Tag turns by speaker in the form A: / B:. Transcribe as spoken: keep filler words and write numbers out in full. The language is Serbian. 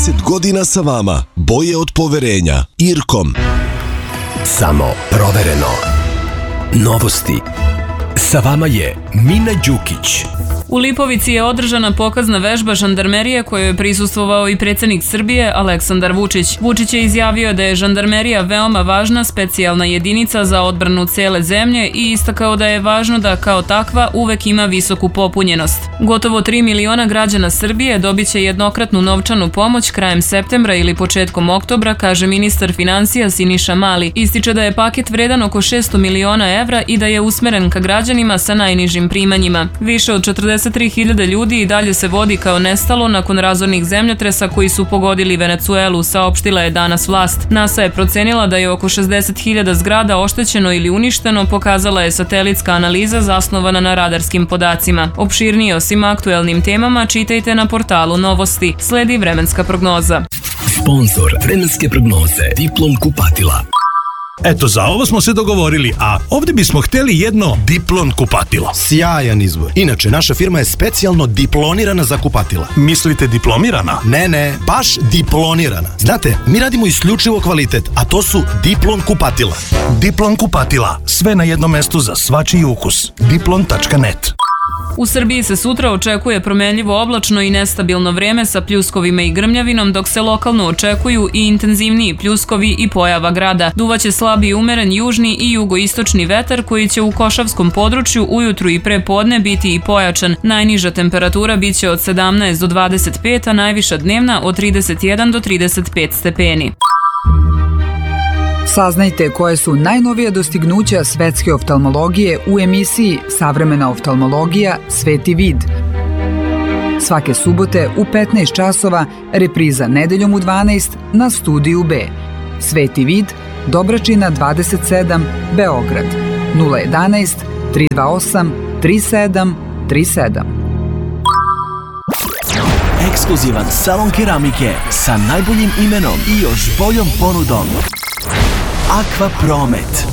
A: trideset godina sa vama. Boje od poverenja. Irkom.
B: Samo provereno. Novosti. Sa vama je Mina Đukić.
C: U Lipovici je održana pokazna vežba žandarmerije kojoj je prisustvovao i predsjednik Srbije Aleksandar Vučić. Vučić je izjavio da je žandarmerija veoma važna specijalna jedinica za odbranu cele zemlje i istakao da je važno da kao takva uvek ima visoku popunjenost. Gotovo tri miliona građana Srbije dobit će jednokratnu novčanu pomoć krajem septembra ili početkom oktobra, kaže ministar finansija Siniša Mali. Ističe da je paket vredan oko šesto miliona evra i da je usmeren ka građanima sa najnižim primanjima. Više od četrdeset tri hiljade ljudi i dalje se vodi kao nestalo nakon razornih zemljotresa koji su pogodili Venecuelu, saopštila je danas vlast. NASA je procenila da je oko šezdeset hiljada zgrada oštećeno ili uništeno, pokazala je satelitska analiza zasnovana na radarskim podacima. Opširnije o svim aktuelnim temama čitajte na portalu Novosti. Sledi vremenska prognoza.
B: Sponzor vremenske prognoze Diplom kupatila.
D: Eto, za ovo smo se dogovorili, a ovdje bismo htjeli jedno Diplon kupatilo.
E: Sjajan izbor. Inače, naša firma je specijalno diplonirana za kupatila.
D: Mislite diplomirana?
E: Ne, ne, baš diplonirana. Znate, mi radimo isključivo kvalitet, a to su Diplon kupatila.
D: Diplon kupatila. Sve na jednom mestu za svačiji ukus. diplon tačka net.
C: U Srbiji se sutra očekuje promenljivo oblačno i nestabilno vreme sa pljuskovima i grmljavinom, dok se lokalno očekuju i intenzivniji pljuskovi i pojava grada. Duvaće slabi umeren južni i jugoistočni vetar koji će u Košavskom području ujutru i pre podne biti i pojačan. Najniža temperatura biće od sedamnaest do dvadeset pet, a najviša dnevna od trideset jedan do trideset pet stepeni.
F: Saznajte koje su najnovija dostignuća svetske oftalmologije u emisiji Savremena oftalmologija Sveti vid. Svake subote u petnaest časova, repriza nedeljom u dvanaest na Studiju B. Sveti vid, Dobračina dvadeset sedam, Beograd. nula jedanaest, tri dva osam, tri sedam tri sedam.
G: Ekskluzivan salon keramike sa najboljim imenom i još boljom ponudom. Aqua Promet.